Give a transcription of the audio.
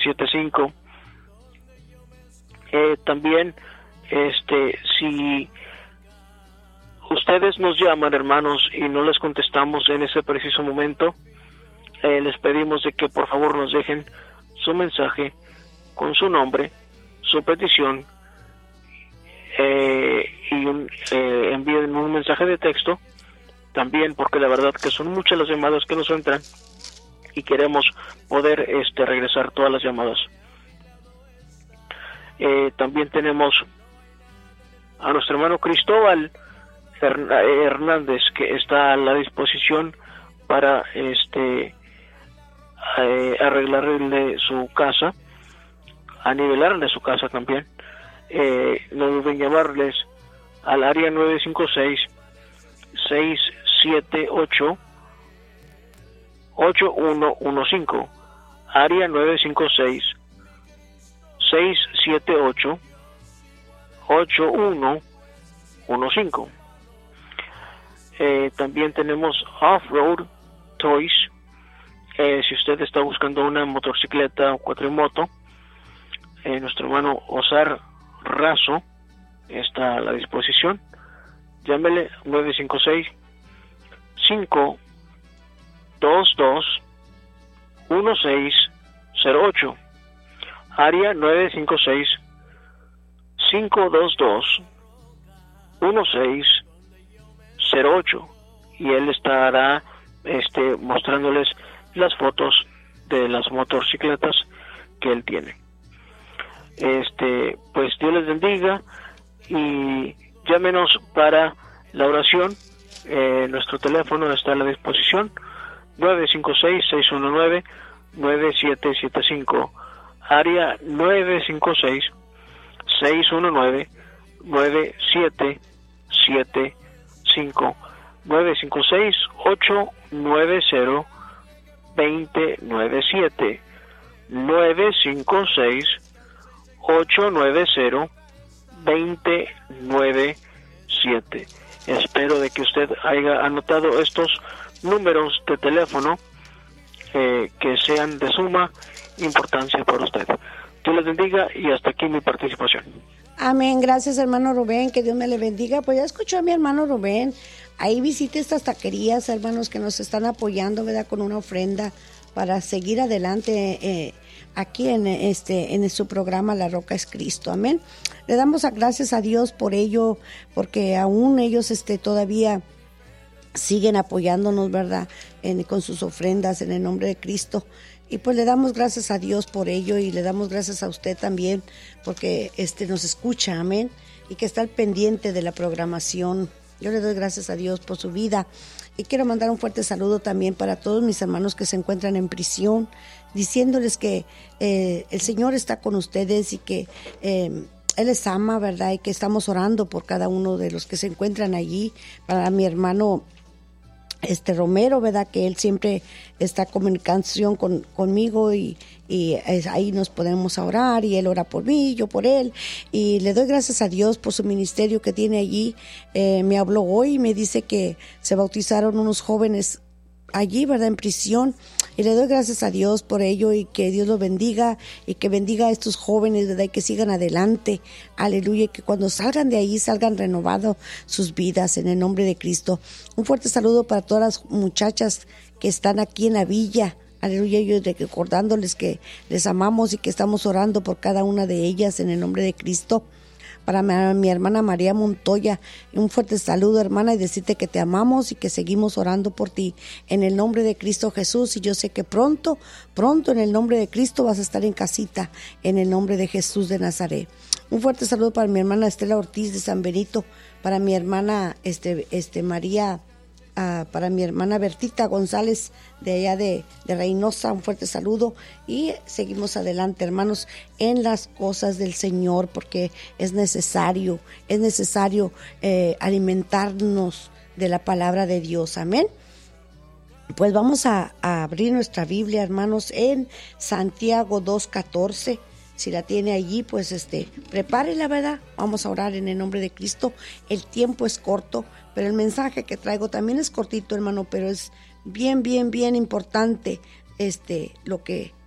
1775. También, si ustedes nos llaman, hermanos, y no les contestamos en ese preciso momento, les pedimos de que por favor nos dejen su mensaje con su nombre, su petición, y envíen un mensaje de texto también, porque la verdad que son muchas las llamadas que nos entran y queremos poder regresar todas las llamadas. También tenemos a nuestro hermano Cristóbal Hernández, que está a la disposición para arreglarle su casa, a nivelarle su casa también. No deben llamarles al área 956-678-8115, área 956-678-8115. También tenemos Off-Road Toys. Si usted está buscando una motocicleta o cuatrimoto, nuestro hermano Osar Razo está a la disposición. Llámele 956-522-1608, área 956-522-1608, y él estará mostrándoles las fotos de las motocicletas que él tiene. Pues Dios les bendiga y llámenos para la oración. Nuestro teléfono está a la disposición, 956-619-9775, área 956-619-9775, 956-890-2097, 956-890-2097. Espero de que usted haya anotado estos números de teléfono que sean de suma importancia para usted. Dios les bendiga y hasta aquí mi participación. Amén, gracias hermano Rubén, que Dios me le bendiga. Pues ya escuchó a mi hermano Rubén, ahí visite estas taquerías, hermanos, que nos están apoyando, ¿verdad?, con una ofrenda para seguir adelante aquí en su programa La Roca es Cristo. Amén. Le damos gracias a Dios por ello, porque aún ellos todavía siguen apoyándonos, ¿verdad?, con sus ofrendas en el nombre de Cristo. Y pues le damos gracias a Dios por ello, y le damos gracias a usted también porque nos escucha, amén, y que está al pendiente de la programación. Yo le doy gracias a Dios por su vida, y quiero mandar un fuerte saludo también para todos mis hermanos que se encuentran en prisión, diciéndoles que el Señor está con ustedes y que Él les ama, ¿verdad?, y que estamos orando por cada uno de los que se encuentran allí. Para mi hermano Romero, ¿verdad?, que él siempre está en comunicación conmigo y ahí nos podemos orar, y él ora por mí, yo por él, y le doy gracias a Dios por su ministerio que tiene allí. Me habló hoy y me dice que se bautizaron unos jóvenes allí, ¿verdad?, en prisión, y le doy gracias a Dios por ello, y que Dios los bendiga y que bendiga a estos jóvenes, ¿verdad?, y que sigan adelante, aleluya, y que cuando salgan de ahí salgan renovados sus vidas en el nombre de Cristo. Un fuerte saludo para todas las muchachas que están aquí en la villa, aleluya, yo recordándoles que les amamos y que estamos orando por cada una de ellas en el nombre de Cristo. Para mi hermana María Montoya, un fuerte saludo, hermana, y decirte que te amamos y que seguimos orando por ti en el nombre de Cristo Jesús. Y yo sé que pronto en el nombre de Cristo vas a estar en casita en el nombre de Jesús de Nazaret. Un fuerte saludo para mi hermana Estela Ortiz de San Benito, para mi hermana María, para mi hermana Bertita González de allá de Reynosa, un fuerte saludo, y seguimos adelante, hermanos, en las cosas del Señor, porque es necesario alimentarnos de la palabra de Dios, amén. Pues vamos a abrir nuestra Biblia, hermanos, en Santiago 2:14. Si la tiene allí, pues prepárela, ¿verdad? Vamos a orar en el nombre de Cristo. El tiempo es corto, pero el mensaje que traigo también es cortito, hermano, pero es bien importante lo que